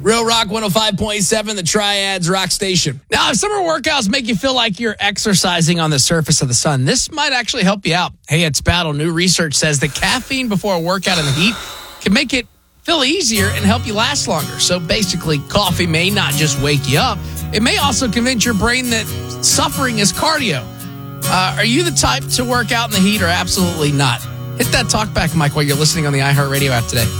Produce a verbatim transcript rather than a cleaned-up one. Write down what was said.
Real Rock one oh five point seven, the Triads Rock Station. Now, if summer workouts make you feel like you're exercising on the surface of the sun, this might actually help you out. Hey, it's Battle. New research says that caffeine before a workout in the heat can make it feel easier and help you last longer. So basically, coffee may not just wake you up. It may also convince your brain that suffering is cardio. Uh, are you the type to work out in the heat or absolutely not? Hit that talk back mic while you're listening on the iHeartRadio app today.